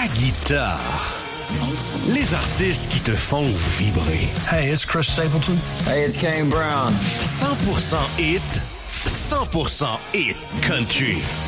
la guitare. Les artistes qui te font vibrer. Hey, it's Chris Stapleton. Hey, it's Kane Brown. 100% hit, 100% hit country.